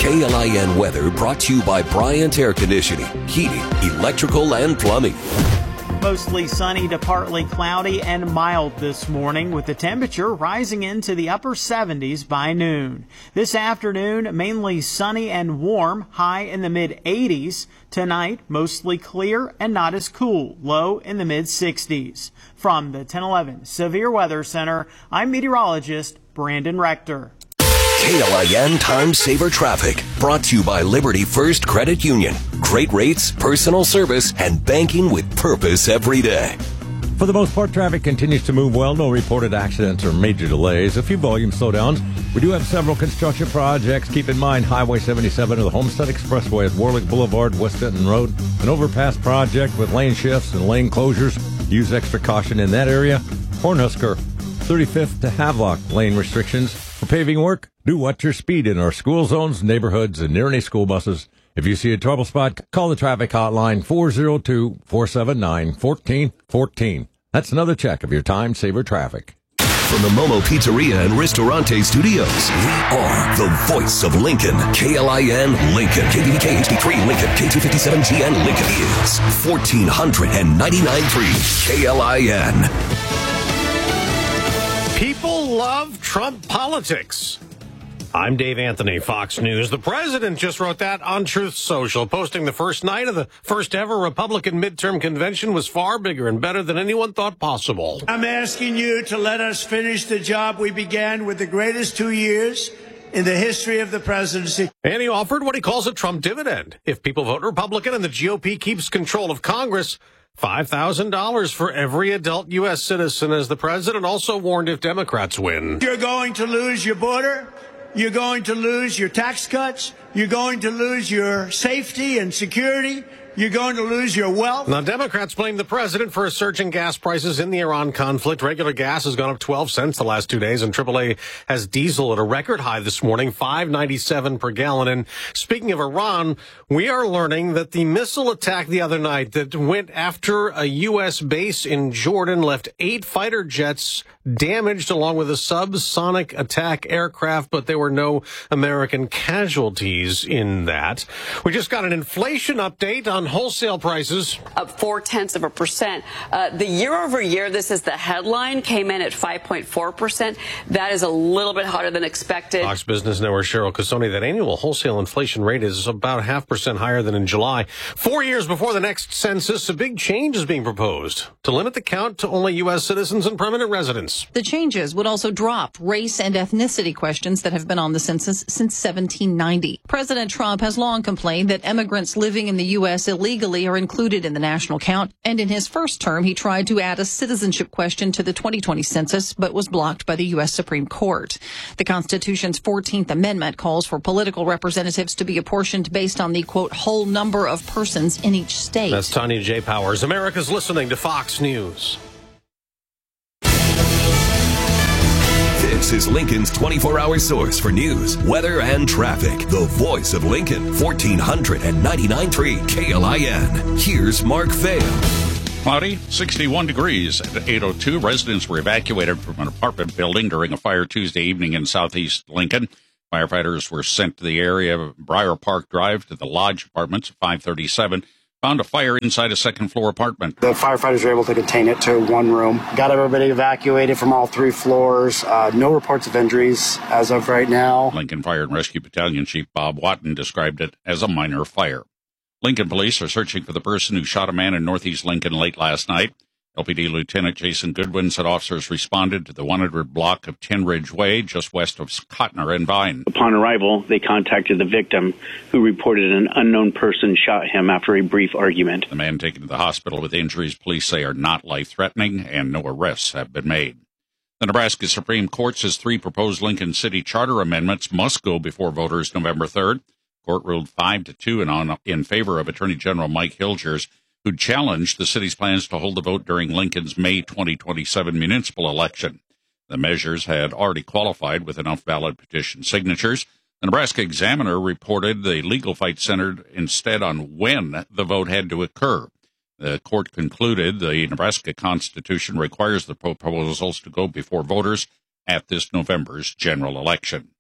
KLIN weather brought to you by Bryant Air Conditioning, Heating, Electrical, and Plumbing. Mostly sunny to partly cloudy and mild this morning, with the temperature rising into the upper 70s by noon. This afternoon, mainly sunny and warm, high in the mid-80s. Tonight, mostly clear and not as cool, low in the mid-60s. From the 1011 Severe Weather Center, I'm meteorologist Brandon Rector. KLIN Time Saver Traffic, brought to you by Liberty First Credit Union. Great rates, personal service, and banking with purpose every day. For the most part, traffic continues to move well. No reported accidents or major delays. A few volume slowdowns. We do have several construction projects. Keep in mind, Highway 77 or the Homestead Expressway at Warlick Boulevard, West Denton Road. An overpass project with lane shifts and lane closures. Use extra caution in that area. Cornhusker, 35th to Havelock, lane restrictions. For paving work, do watch your speed in our school zones, neighborhoods, and near any school buses. If you see a trouble spot, call the traffic hotline 402-479-1414. That's another check of your time saver traffic. From the Momo Pizzeria and Ristorante Studios, we are the voice of Lincoln. KLIN Lincoln. KVDK HD3 Lincoln. K257GN Lincoln is 1499.3 KLIN. People love Trump politics. I'm Dave Anthony, Fox News. The president just wrote that on Truth Social, posting the first night of the first ever Republican midterm convention was far bigger and better than anyone thought possible. I'm asking you to let us finish the job we began with the greatest 2 years in the history of the presidency. And he offered what he calls a Trump dividend. If people vote Republican and the GOP keeps control of Congress, $5,000 for every adult U.S. citizen, as the president also warned if Democrats win. You're going to lose your border. You're going to lose your tax cuts. You're going to lose your safety and security. You're going to lose your wealth. Now, Democrats blame the president for a surge in gas prices in the Iran conflict. Regular gas has gone up 12 cents the last 2 days, and AAA has diesel at a record high this morning, $5.97 per gallon. And speaking of Iran, we are learning that the missile attack the other night that went after a U.S. base in Jordan left 8 fighter jets damaged along with a subsonic attack aircraft, but there were no American casualties in that. We just got an inflation update on wholesale prices. Up 0.4%. The year over year, this is the headline, came in at 5.4%. That is a little bit hotter than expected. Fox Business Network Cheryl Casoni, that annual wholesale inflation rate is about 0.5% higher than in July. 4 years before the next census, a big change is being proposed to limit the count to only U.S. citizens and permanent residents. The changes would also drop race and ethnicity questions that have been on the census since 1790. President Trump has long complained that immigrants living in the U.S. illegally are included in the national count, and in his first term, he tried to add a citizenship question to the 2020 census, but was blocked by the U.S. Supreme Court. The Constitution's 14th Amendment calls for political representatives to be apportioned based on the, quote, whole number of persons in each state. That's Tanya J. Powers. America's listening to Fox News. This is Lincoln's 24-hour source for news, weather, and traffic. The voice of Lincoln, 1499.3 KLIN. Here's Mark Vail. Cloudy, 61 degrees at 8:02. Residents were evacuated from an apartment building during a fire Tuesday evening in southeast Lincoln. Firefighters were sent to the area of Briar Park Drive to the Lodge Apartments at 5:37. Found a fire inside a second-floor apartment. The firefighters were able to contain it to one room. Got everybody evacuated from all 3 floors. No reports of injuries as of right now. Lincoln Fire and Rescue Battalion Chief Bob Watton described it as a minor fire. Lincoln police are searching for the person who shot a man in northeast Lincoln late last night. LPD Lieutenant Jason Goodwin said officers responded to the 100 block of Tin Ridge Way, just west of Cotner and Vine. Upon arrival, they contacted the victim, who reported an unknown person shot him after a brief argument. The man taken to the hospital with injuries police say are not life-threatening, and no arrests have been made. The Nebraska Supreme Court says 3 proposed Lincoln City Charter amendments must go before voters November 3rd. Court ruled 5-2 in favor of Attorney General Mike Hilgers, who challenged the city's plans to hold the vote during Lincoln's May 2027 municipal election. The measures had already qualified with enough valid petition signatures. The Nebraska Examiner reported the legal fight centered instead on when the vote had to occur. The court concluded the Nebraska Constitution requires the proposals to go before voters at this November's general election.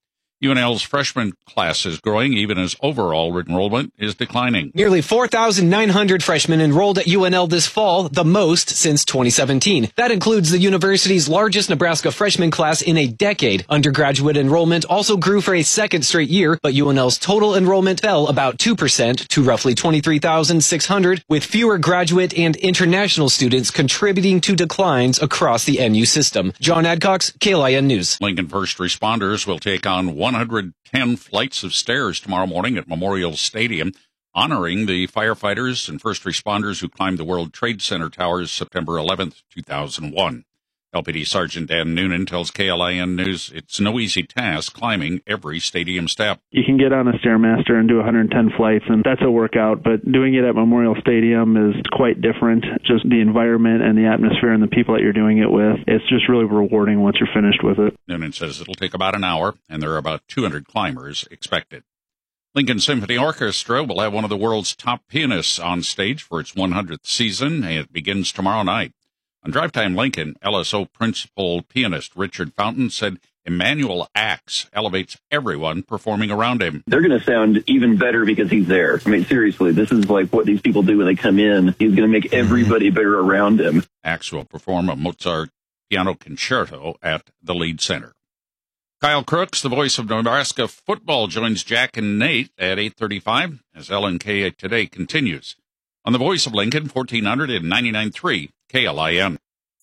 UNL's freshman class is growing even as overall enrollment is declining. Nearly 4,900 freshmen enrolled at UNL this fall, the most since 2017. That includes the university's largest Nebraska freshman class in a decade. Undergraduate enrollment also grew for a second straight year, but UNL's total enrollment fell about 2% to roughly 23,600, with fewer graduate and international students contributing to declines across the NU system. John Adcox, KLIN News. Lincoln first responders will take on 110 flights of stairs tomorrow morning at Memorial Stadium, honoring the firefighters and first responders who climbed the World Trade Center towers September 11th, 2001. LPD Sergeant Dan Noonan tells KLIN News it's no easy task climbing every stadium step. You can get on a Stairmaster and do 110 flights, and that's a workout, but doing it at Memorial Stadium is quite different. Just the environment and the atmosphere and the people that you're doing it with, it's just really rewarding once you're finished with it. Noonan says it'll take about an hour, and there are about 200 climbers expected. Lincoln Symphony Orchestra will have one of the world's top pianists on stage for its 100th season, and it begins tomorrow night. On Drive Time Lincoln, LSO principal pianist Richard Fountain said Emmanuel Axe elevates everyone performing around him. They're going to sound even better because he's there. I mean, seriously, this is like what these people do when they come in. He's going to make everybody better around him. Axe will perform a Mozart piano concerto at the Lead Center. Kyle Crooks, the voice of Nebraska football, joins Jack and Nate at 8:35 as LNK Today continues. On the Voice of Lincoln, 1499.3 KLIN.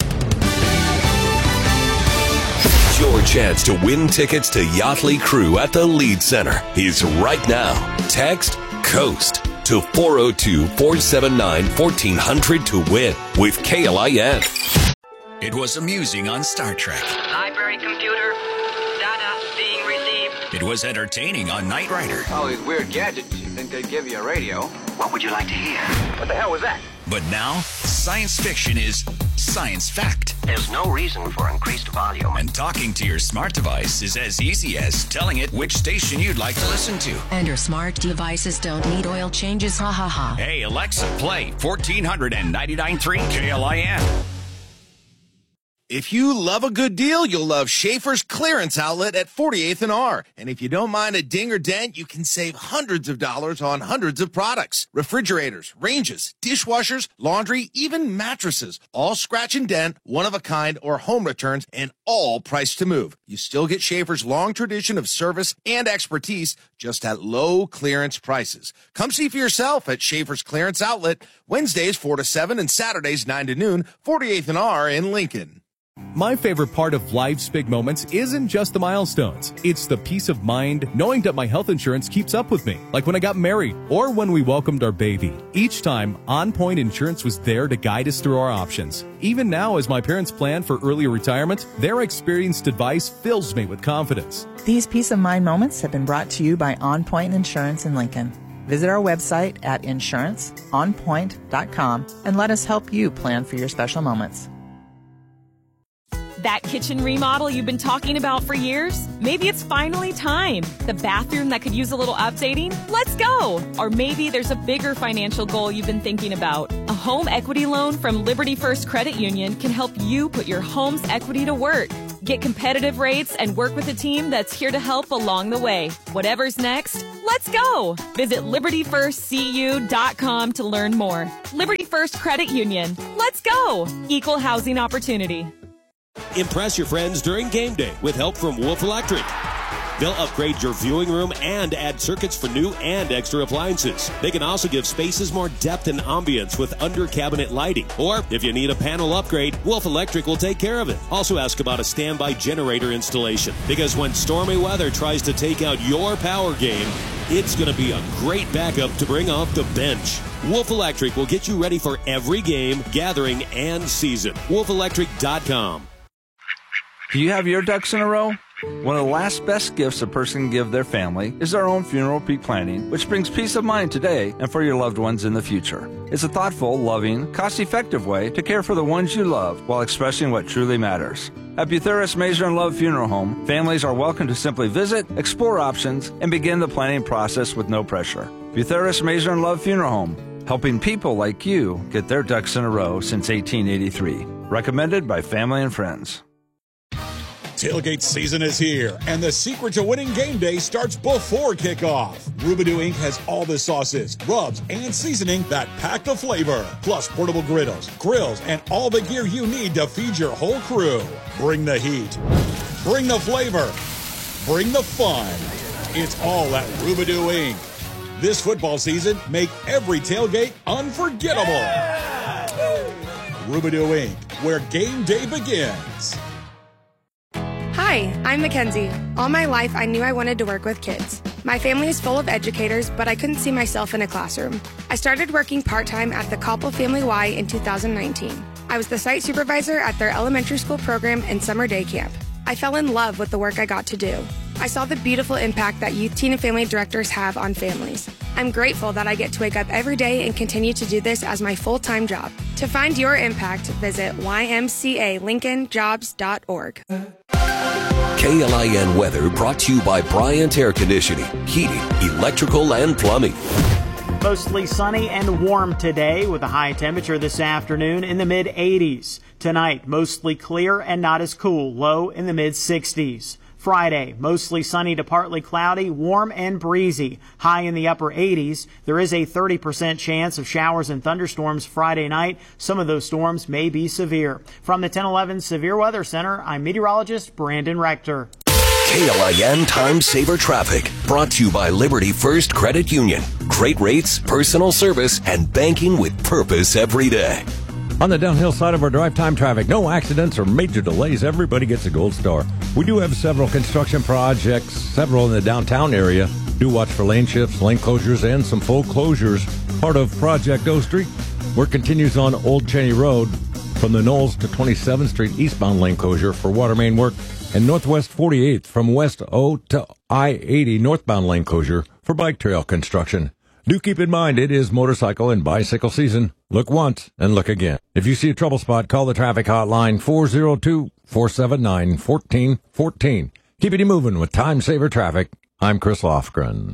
Your chance to win tickets to Yachtly Crew at the Lead Center is right now. Text COAST to 402-479-1400 to win with KLIN. It was amusing on Star Trek. Library computer, data being received. It was entertaining on Knight Rider. All these weird gadgets, you think they'd give you a radio. What would you like to hear? What the hell was that? But now, science fiction is science fact. There's no reason for increased volume. And talking to your smart device is as easy as telling it which station you'd like to listen to. And your smart devices don't need oil changes, ha ha ha. Hey, Alexa, play 1499.3 KLIN. If you love a good deal, you'll love Schaefer's Clearance Outlet at 48th and R. And if you don't mind a ding or dent, you can save hundreds of dollars on hundreds of products. Refrigerators, ranges, dishwashers, laundry, even mattresses. All scratch and dent, one-of-a-kind, or home returns, and all priced to move. You still get Schaefer's long tradition of service and expertise, just at low clearance prices. Come see for yourself at Schaefer's Clearance Outlet, Wednesdays 4 to 7 and Saturdays 9 to noon, 48th and R in Lincoln. My favorite part of life's big moments isn't just the milestones. It's the peace of mind knowing that my health insurance keeps up with me, like when I got married or when we welcomed our baby. Each time, On Point Insurance was there to guide us through our options. Even now, as my parents plan for earlier retirement, their experienced advice fills me with confidence. These peace of mind moments have been brought to you by On Point Insurance in Lincoln. Visit our website at insuranceonpoint.com and let us help you plan for your special moments. That kitchen remodel you've been talking about for years? Maybe it's finally time. The bathroom that could use a little updating? Let's go! Or maybe there's a bigger financial goal you've been thinking about. A home equity loan from Liberty First Credit Union can help you put your home's equity to work. Get competitive rates and work with a team that's here to help along the way. Whatever's next, let's go! Visit LibertyFirstCU.com to learn more. Liberty First Credit Union. Let's go! Equal housing opportunity. Impress your friends during game day with help from Wolf Electric. They'll upgrade your viewing room and add circuits for new and extra appliances. They can also give spaces more depth and ambience with under-cabinet lighting. Or if you need a panel upgrade, Wolf Electric will take care of it. Also ask about a standby generator installation, because when stormy weather tries to take out your power game, it's going to be a great backup to bring off the bench. Wolf Electric will get you ready for every game, gathering, and season. WolfElectric.com. Do you have your ducks in a row? One of the last best gifts a person can give their family is their own funeral pre-planning, which brings peace of mind today and for your loved ones in the future. It's a thoughtful, loving, cost-effective way to care for the ones you love while expressing what truly matters. At Butheris Mazer & Love Funeral Home, families are welcome to simply visit, explore options, and begin the planning process with no pressure. Butheris Mazer & Love Funeral Home, helping people like you get their ducks in a row since 1883. Recommended by family and friends. Tailgate season is here, and the secret to winning game day starts before kickoff. Rubidou Inc. has all the sauces, rubs, and seasoning that pack the flavor, plus portable griddles, grills, and all the gear you need to feed your whole crew. Bring the heat. Bring the flavor. Bring the fun. It's all at Rubidou Inc. This football season, make every tailgate unforgettable. Yeah! Rubidou Inc., where game day begins. Hi, I'm Mackenzie. All my life, I knew I wanted to work with kids. My family is full of educators, but I couldn't see myself in a classroom. I started working part-time at the Koppel Family Y in 2019. I was the site supervisor at their elementary school program and summer day camp. I fell in love with the work I got to do. I saw the beautiful impact that youth, teen, and family directors have on families. I'm grateful that I get to wake up every day and continue to do this as my full-time job. To find your impact, visit ymcalincolnjobs.org. KLIN weather brought to you by Bryant Air Conditioning, Heating, Electrical, and Plumbing. Mostly sunny and warm today with a high temperature this afternoon in the mid-80s. Tonight, mostly clear and not as cool, low in the mid-60s. Friday, mostly sunny to partly cloudy, warm and breezy, high in the upper 80s. There is a 30% chance of showers and thunderstorms Friday night. Some of those storms may be severe. From the 1011 Severe Weather Center, I'm meteorologist Brandon Rector. KLIN Time Saver Traffic, brought to you by Liberty First Credit Union. Great rates, personal service, and banking with purpose every day. On the downhill side of our drive time traffic, no accidents or major delays. Everybody gets a gold star. We do have several construction projects, several in the downtown area. Do watch for lane shifts, lane closures, and some full closures. Part of Project O Street. Work continues on Old Cheney Road from the Knolls to 27th Street eastbound lane closure for water main work. And Northwest 48th from West O to I-80 northbound lane closure for bike trail construction. Do keep in mind it is motorcycle and bicycle season. Look once and look again. If you see a trouble spot, call the traffic hotline 402-479-1414. Keep it moving with Time Saver Traffic. I'm Chris Lofgren.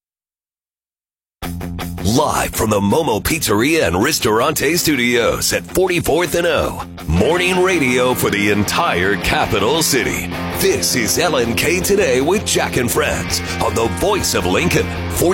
Live from the Momo Pizzeria and Ristorante Studios at 44th and O. Morning radio for the entire capital city. This is LNK Today with Jack and Friends on the voice of Lincoln,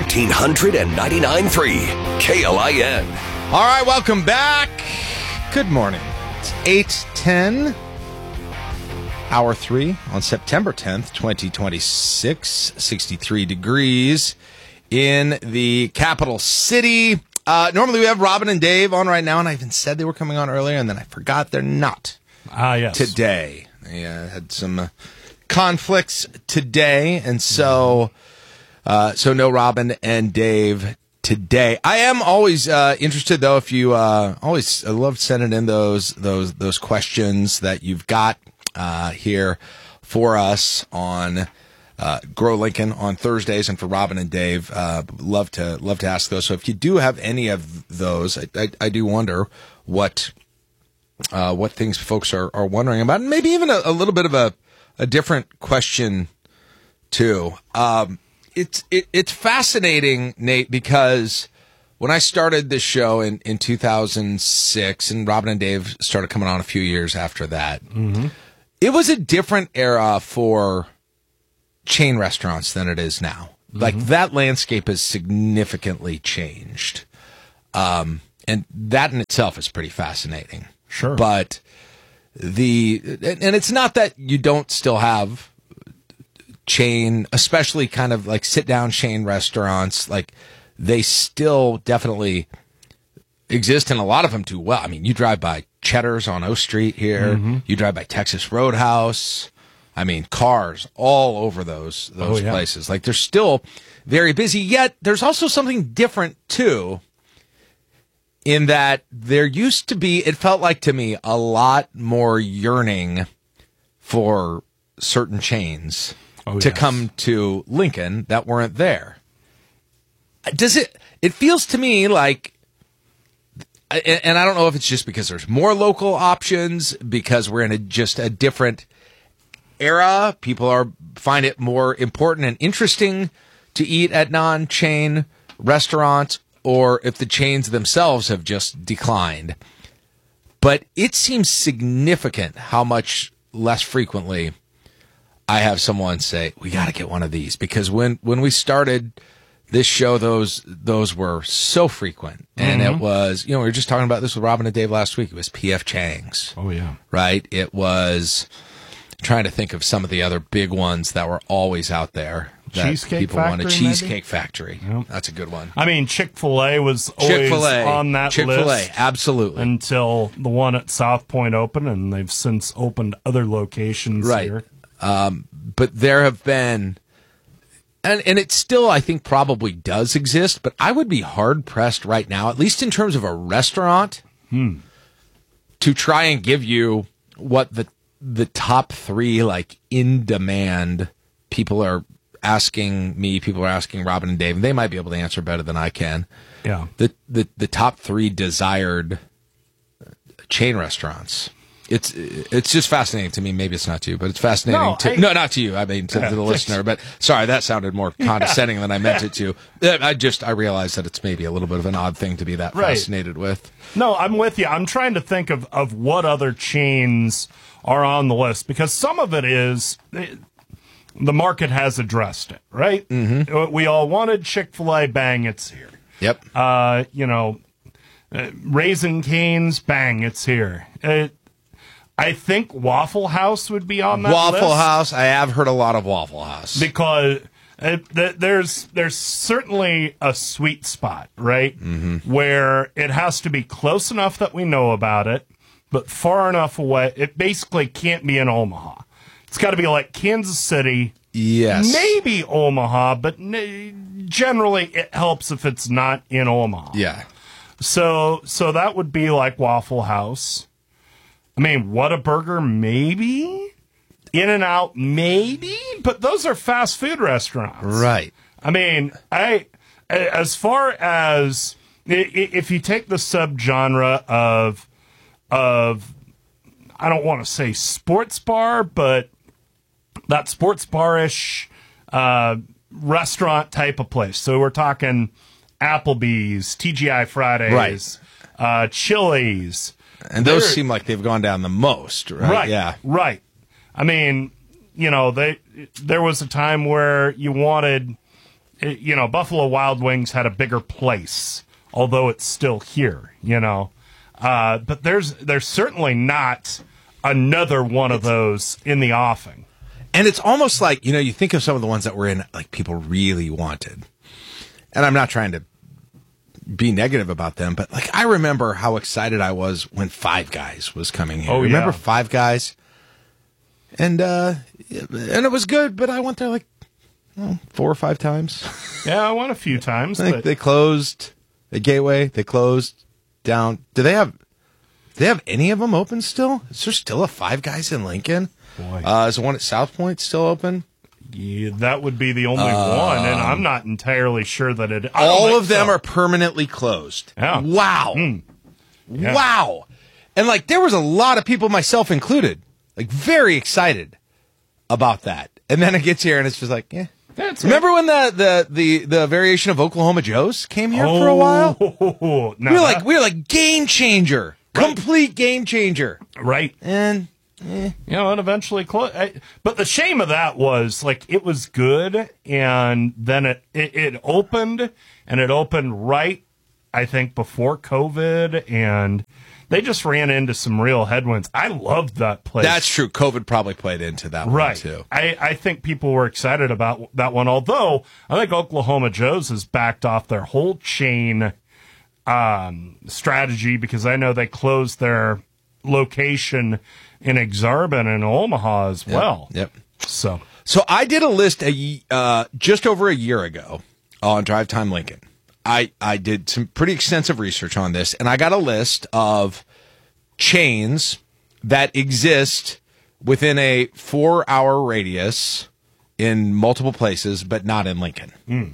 1499.3 KLIN. All right, welcome back. Good morning. It's 8:10, hour 3 on September 10th, 2026, 63 degrees in the capital city. Normally we have Robin and Dave on right now, and I even said they were coming on earlier, and then I forgot they're not. Yes. Today. They had some conflicts today, and so no Robin and Dave today. I am always interested, though, if you I love sending in those questions that you've got here for us on Grow Lincoln on Thursdays, and for Robin and Dave, love to ask those. So if you do have any of those, I do wonder what things folks are wondering about, and maybe even a little bit of a different question too. It's fascinating, Nate, because when I started this show in 2006, and Robin and Dave started coming on a few years after that, it was a different era for chain restaurants than it is now. Like, that landscape has significantly changed. And that in itself is pretty fascinating. Sure. But and it's not that you don't still have chain, especially kind of like sit down chain restaurants, like they still definitely exist, and a lot of them do well. I mean, you drive by Cheddar's on O Street here, you drive by Texas Roadhouse. I mean, cars all over those places. Like, they're still very busy, yet there's also something different, too, in that there used to be, it felt like to me, a lot more yearning for certain chains to come to Lincoln that weren't there. It feels to me like, and I don't know if it's just because there's more local options, because we're in just a different era. People find it more important and interesting to eat at non-chain restaurants, or if the chains themselves have just declined. But it seems significant how much less frequently I have someone say, we got to get one of these, because when we started this show, those were so frequent. And it was, we were just talking about this with Robin and Dave last week. It was P.F. Chang's. Oh, yeah. Right? It was, trying to think of some of the other big ones that were always out there. Cheesecake people Factory, wanted. Cheesecake Factory. Yep. That's a good one. I mean, Chick-fil-A was always on that Chick-fil-A, list. absolutely. Until the one at South Point opened, and they've since opened other locations here. But there have been, and it still, I think, probably does exist, but I would be hard-pressed right now, at least in terms of a restaurant, to try and give you what the top 3, like, in-demand people are asking me, people are asking Robin and Dave, and they might be able to answer better than I can. Yeah. The top 3 desired chain restaurants. It's just fascinating to me. Maybe it's not to you, but it's fascinating No, not to you. I mean, to the listener. But sorry, that sounded more condescending than I meant it to. I realize that it's maybe a little bit of an odd thing to be that fascinated with. No, I'm with you. I'm trying to think of what other chains are on the list, because some of it is the market has addressed it, right? Mm-hmm. We all wanted Chick-fil-A, bang, it's here. Yep. Raising Cane's, bang, it's here. I think Waffle House would be on that list. Waffle House, I have heard a lot of Waffle House. Because there's certainly a sweet spot, right? Mm-hmm. Where it has to be close enough that we know about it, but far enough away. It basically can't be in Omaha. It's got to be like Kansas City. Yes. Maybe Omaha, but generally it helps if it's not in Omaha. Yeah. So that would be like Waffle House. I mean, Whataburger, maybe? In-N-Out, maybe? But those are fast food restaurants. Right. I mean, as far as, if you take the subgenre of I don't want to say sports bar, but that sports bar-ish restaurant type of place. So we're talking Applebee's, TGI Fridays, Chili's. And those seem like they've gone down the most, right? Right. Yeah. Right. I mean, there was a time where you wanted, Buffalo Wild Wings had a bigger place, although it's still here, But there's certainly not another one of those in the offing. And it's almost like, you think of some of the ones that were in, like, people really wanted. And I'm not trying to be negative about them, but, like, I remember how excited I was when Five Guys was coming here. Oh, remember yeah. Five Guys? And it was good, but I went there, like, 4 or 5 times. Yeah, I went a few times. I think they closed at Gateway. They closed down. Do they have any of them open still? Is there still a Five Guys in Lincoln? Boy. Is the one at South Point still open? Yeah, that would be the only one, and I'm not entirely sure that it. All of them are permanently closed. Yeah. Wow. Yeah. Wow. And, like, there was a lot of people, myself included, like, very excited about that. And then it gets here, and it's just like, Remember when the variation of Oklahoma Joe's came here for a while? We were like game changer, complete game changer, right? And it eventually closed. But the shame of that was, like, it was good, and then it opened, and it opened right, I think, before COVID, and they just ran into some real headwinds. I loved that place. That's true. COVID probably played into that one, too. I think people were excited about that one, although I think Oklahoma Joe's has backed off their whole chain strategy, because I know they closed their location in Exarban and Omaha as well. Yep. So I did a list just over a year ago on Drive Time Lincoln. I did some pretty extensive research on this, and I got a list of chains that exist within a 4-hour radius in multiple places, but not in Lincoln.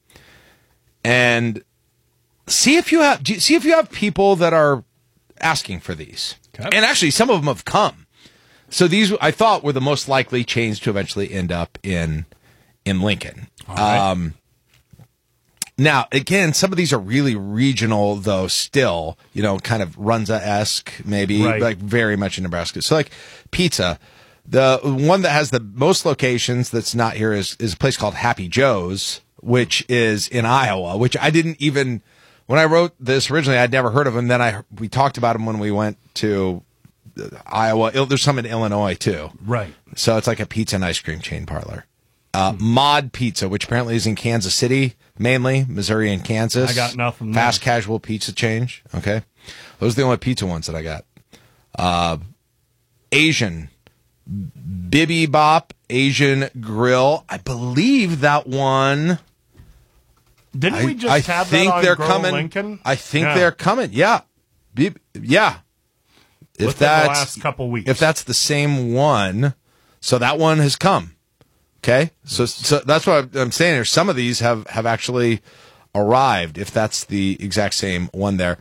And see if you have people that are asking for these. Okay. And actually, some of them have come. So these, I thought, were the most likely chains to eventually end up in Lincoln. All right. Now, again, some of these are really regional, though, still, kind of Runza-esque, maybe, like very much in Nebraska. So, like, pizza, The one that has the most locations that's not here is a place called Happy Joe's, which is in Iowa, which I didn't even, when I wrote this originally, I'd never heard of them. Then we talked about them when we went to Iowa. There's some in Illinois too. Right. So it's like a pizza and ice cream chain parlor. Mod Pizza, which apparently is in Kansas City, mainly Missouri and Kansas. I got nothing. Fast casual pizza change. Okay. Those are the only pizza ones that I got. Asian. Bibi Bop Asian Grill. I believe that one. Didn't we just have think that on they're Grow coming. Lincoln? I think they're coming. Yeah. Yeah. If that's the last couple weeks. If that's the same one, so that one has come. Okay? So that's what I'm saying here. Some of these have actually arrived, if that's the exact same one there.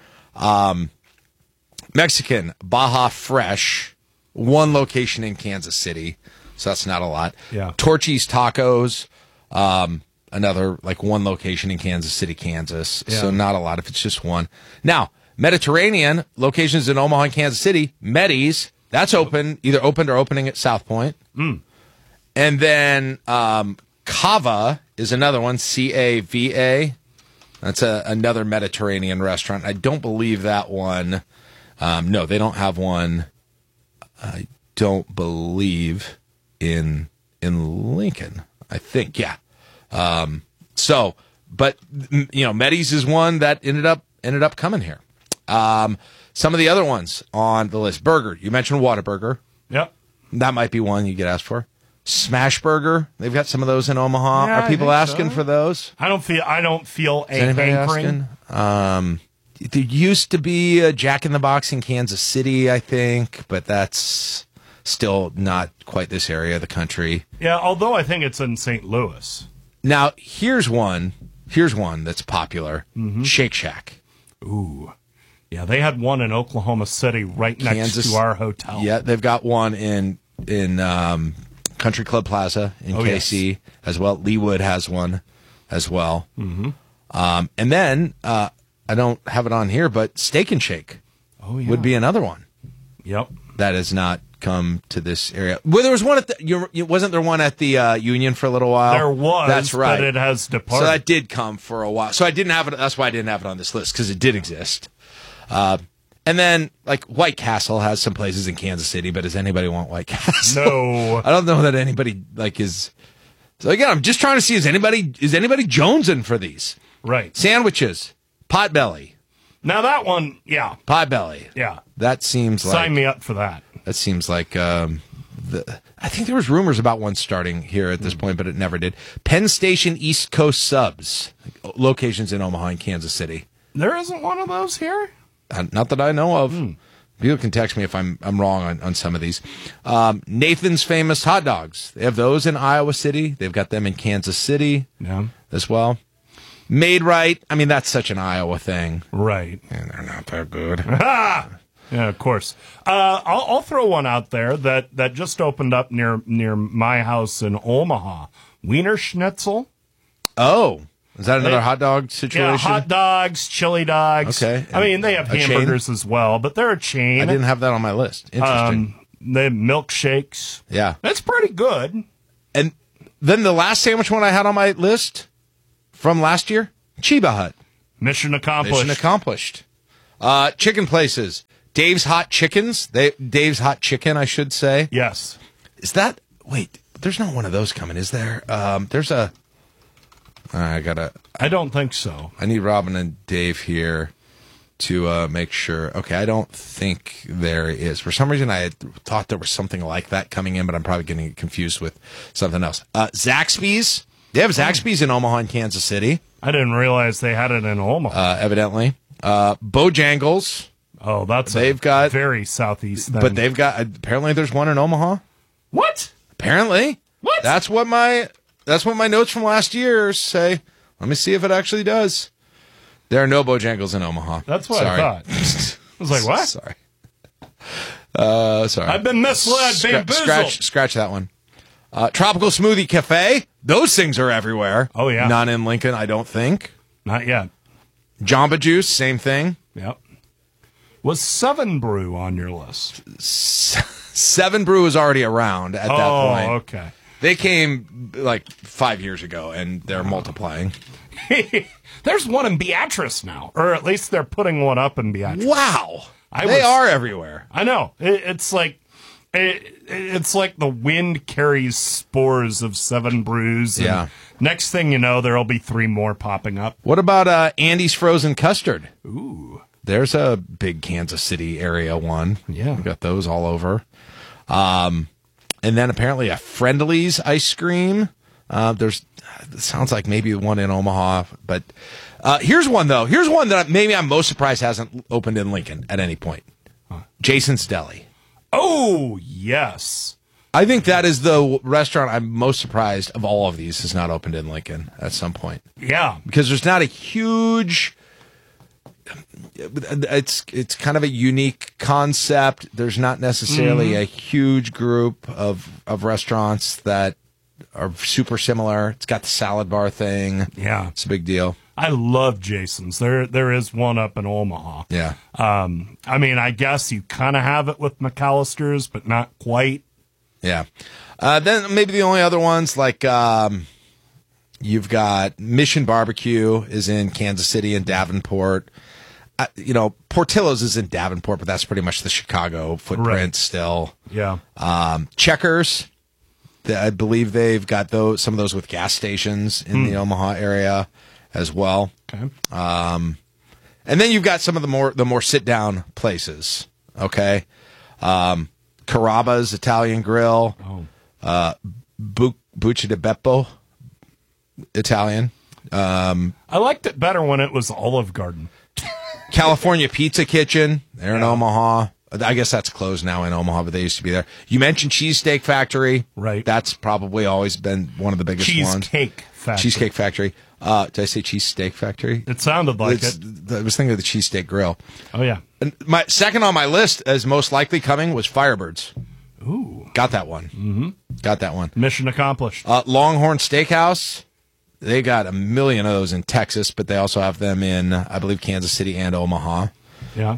Mexican Baja Fresh, one location in Kansas City, so that's not a lot. Yeah. Torchy's Tacos, another like one location in Kansas City, Kansas, so not a lot if it's just one. Now, Mediterranean locations in Omaha and Kansas City, Medis, that's open, either opened or opening at South Point. And then Cava is another one, Cava. That's another Mediterranean restaurant. I don't believe that one. No, they don't have one. I don't believe in Lincoln. I think, yeah. But Medis is one that ended up coming here. Some of the other ones on the list. Burger. You mentioned Whataburger. Yep. That might be one you get asked for. Smash Burger. They've got some of those in Omaha. Yeah, Are people asking for those? I don't feel a Is anybody hankering. asking? There used to be a Jack in the Box in Kansas City, I think, but that's still not quite this area of the country. Yeah, although I think it's in St. Louis. Now, here's one that's popular. Shake Shack. Ooh. Yeah, they had one in Oklahoma City right next to our hotel. Yeah, they've got one in Country Club Plaza in KC as well. Leewood has one as well. And then I don't have it on here, but Steak and Shake would be another one. Yep. That has not come to this area. Well, there was one wasn't there one at the Union for a little while? There was. That's right. But it has departed. So that did come for a while. So I didn't have it. That's why I didn't have it on this list, because it did exist. And then, like, White Castle has some places in Kansas City, but does anybody want White Castle? No. I don't know that anybody, is... So, again, I'm just trying to see, is anybody jonesing for these? Right. Sandwiches. Potbelly. Now, that one, yeah. Potbelly. Yeah. That seems like... Sign me up for that. That seems like... I think there was rumors about one starting here at this point, but it never did. Penn Station East Coast Subs. Locations in Omaha and Kansas City. There isn't one of those here? Not that I know of. People can text me if I'm wrong on some of these. Nathan's Famous Hot Dogs. They have those in Iowa City. They've got them in Kansas City as well. Made Right. I mean, that's such an Iowa thing. Right. And they're not that good. Yeah, of course. I'll throw one out there that just opened up near my house in Omaha. Wiener Schnitzel. Oh. Is that another hot dog situation? Yeah, hot dogs, chili dogs. Okay. I mean, they have hamburgers as well, but they're a chain. I didn't have that on my list. Interesting. They have milkshakes. Yeah. That's pretty good. And then the last sandwich one I had on my list from last year, Chiba Hut. Mission accomplished. Chicken places. Dave's Hot Chickens. Dave's Hot Chicken, I should say. Yes. Is that... Wait, there's not one of those coming, is there? There's a... I don't think so. I need Robin and Dave here to make sure. Okay, I don't think there is. For some reason, I had thought there was something like that coming in, but I'm probably getting confused with something else. Zaxby's. They have Zaxby's in Omaha and Kansas City. I didn't realize they had it in Omaha. Evidently. Bojangles. Oh, they've got very southeast thing. But they've got, apparently there's one in Omaha. What? Apparently. What? That's what my notes from last year say. Let me see if it actually does. There are no Bojangles in Omaha. That's what I thought. I was like, what? Sorry. I've been misled, bamboozled. Scratch that one. Tropical Smoothie Cafe. Those things are everywhere. Oh, yeah. Not in Lincoln, I don't think. Not yet. Jamba Juice, same thing. Yep. Was Seven Brew on your list? Seven Brew was already around at that point. Oh, okay. They came like 5 years ago, and they're multiplying. There's one in Beatrice now, or at least they're putting one up in Beatrice. Wow. They are everywhere. I know. It's like the wind carries spores of Seven Brews. And Yeah. next thing you know, there'll be 3 more popping up. What about Andy's Frozen Custard? Ooh. There's a big Kansas City area one. Yeah. We got those all over. And then apparently a Friendly's ice cream. It sounds like maybe one in Omaha. But here's one, though. Here's one that maybe I'm most surprised hasn't opened in Lincoln at any point. Jason's Deli. Oh, yes. I think that is the restaurant I'm most surprised of all of these has not opened in Lincoln at some point. Yeah. Because there's not a huge... It's kind of a unique concept. There's not necessarily a huge group of restaurants that are super similar. It's got the salad bar thing. Yeah. It's a big deal. I love Jason's. There is one up in Omaha. Yeah. I mean, I guess you kind of have it with McAllister's, but not quite. Yeah. Then maybe the only other ones, like you've got Mission Barbecue is in Kansas City and Davenport. Portillo's is in Davenport, but that's pretty much the Chicago footprint still. Yeah. Checkers, I believe they've got some of those with gas stations in the Omaha area as well. Okay. And then you've got some of the more sit down places. Okay. Carrabba's Italian Grill. Oh. Buccia di Beppo Italian. I liked it better when it was Olive Garden. California Pizza Kitchen. They're in Omaha. I guess that's closed now in Omaha, but they used to be there. You mentioned Cheesesteak Factory. Right. That's probably always been one of the biggest ones. Cheesecake Factory. Cheesecake Factory. Did I say Cheesesteak Factory? It sounded like it. I was thinking of the Cheesesteak Grill. Oh, yeah. And my second on my list as most likely coming was Firebirds. Ooh. Got that one. Mm-hmm. Got that one. Mission accomplished. Longhorn Steakhouse. They got a million of those in Texas, but they also have them in, I believe, Kansas City and Omaha. Yeah.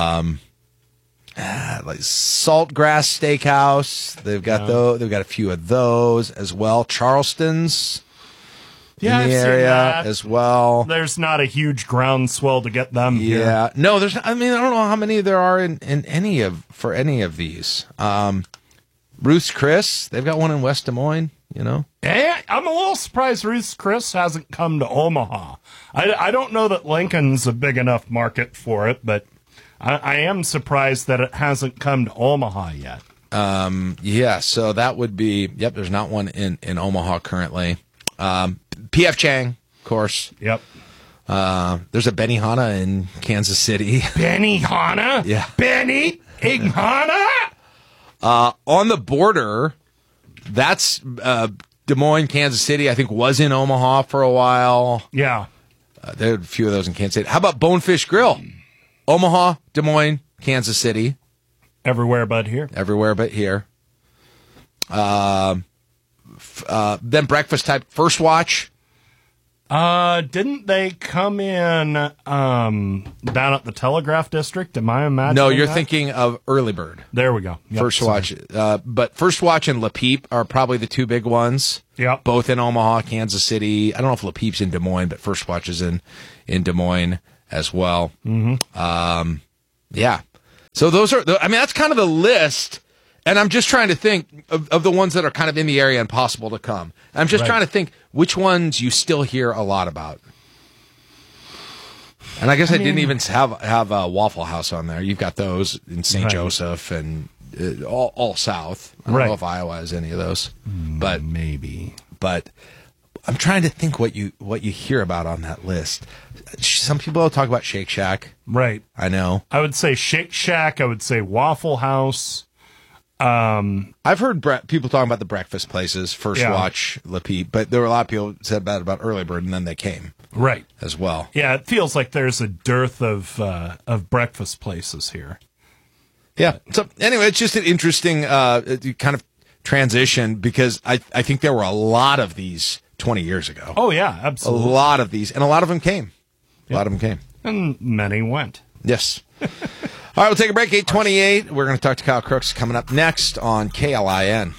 Like Saltgrass Steakhouse. They've got they've got a few of those as well. Charleston's in the area as well. There's not a huge groundswell to get them here. No, there's. I mean, I don't know how many there are in any of these. Ruth's Chris. They've got one in West Des Moines. I'm a little surprised Ruth's Chris hasn't come to Omaha. I don't know that Lincoln's a big enough market for it, but I am surprised that it hasn't come to Omaha yet. So that would be, there's not one in Omaha currently. P.F. Chang, of course. Yep. There's a Benihana in Kansas City. Benihana? Yeah. Benihana? On the border, that's Des Moines, Kansas City, I think was in Omaha for a while. Yeah. There are a few of those in Kansas City. How about Bonefish Grill? Omaha, Des Moines, Kansas City. Everywhere but here. Everywhere but here. Then breakfast type First Watch. Didn't they come in down at the Telegraph District? Am I imagining No, you're that? thinking of Early Bird. There we go. Yep, First Watch. But First Watch and Le Peep are probably the two big ones. Yep. Both in Omaha, Kansas City. I don't know if Le Peep's in Des Moines, but First Watch is in Des Moines as well. Mm-hmm. Yeah. So those are, that's kind of the list. And I'm just trying to think of the ones that are kind of in the area and possible to come. I'm just trying to think which ones you still hear a lot about. And I guess I didn't even have a Waffle House on there. You've got those in St. Joseph and all south. I don't know if Iowa has any of those, but maybe. But I'm trying to think what you hear about on that list. Some people talk about Shake Shack. Right. I know. I would say Shake Shack. I would say Waffle House. I've heard people talking about the breakfast places, First Watch, Le Peep, but there were a lot of people who said about Early Bird, and then they came. Right. As well. Yeah, it feels like there's a dearth of breakfast places here. Yeah. So anyway, it's just an interesting kind of transition because I think there were a lot of these 20 years ago. Oh, yeah, absolutely. A lot of these, and a lot of them came. A lot of them came. And many went. Yes. All right, we'll take a break. 8:28. We're going to talk to Kyle Crooks coming up next on KLIN.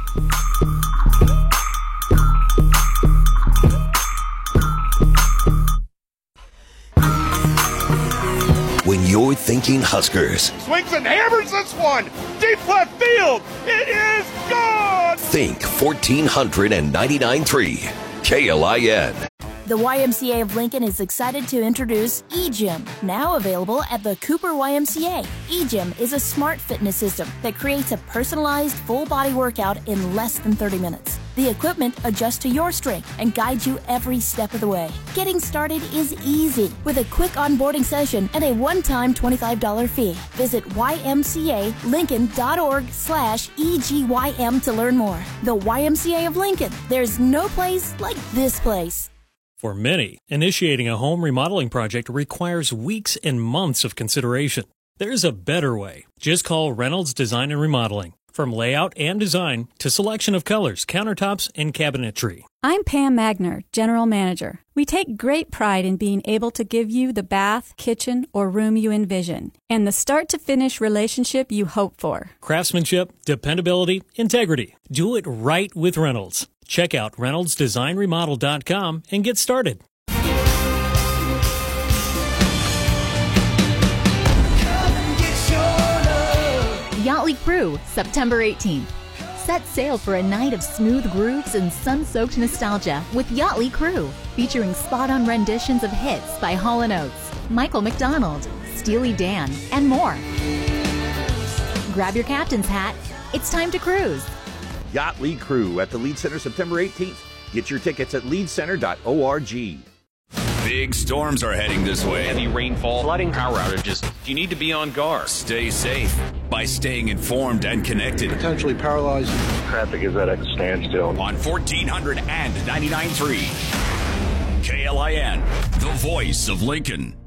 When you're thinking Huskers, swings and hammers this one. Deep left field. It is gone. think 1499.3 KLIN. The YMCA of Lincoln is excited to introduce eGym, now available at the Cooper YMCA. eGym is a smart fitness system that creates a personalized full-body workout in less than 30 minutes. The equipment adjusts to your strength and guides you every step of the way. Getting started is easy with a quick onboarding session and a one-time $25 fee. Visit ymcalincoln.org/EGYM to learn more. The YMCA of Lincoln. There's no place like this place. For many, initiating a home remodeling project requires weeks and months of consideration. There's a better way. Just call Reynolds Design and Remodeling. From layout and design to selection of colors, countertops, and cabinetry. I'm Pam Magner, General Manager. We take great pride in being able to give you the bath, kitchen, or room you envision, and the start-to-finish relationship you hope for. Craftsmanship, dependability, integrity. Do it right with Reynolds. Check out reynoldsdesignremodel.com and get started. Yachtly Crew, September 18th. Set sail for a night of smooth grooves and sun-soaked nostalgia with Yachtly Crew, featuring spot-on renditions of hits by Hall & Oates, Michael McDonald, Steely Dan, and more. Grab your captain's hat. It's time to cruise. Yachtly Crew at the Lead Center September 18th. Get your tickets at leadcenter.org. Big storms are heading this way. Heavy rainfall, flooding, power outages. You need to be on guard. Stay safe by staying informed and connected. Potentially paralyzed. Traffic is at a standstill. On 1499.3 KLIN, the voice of Lincoln.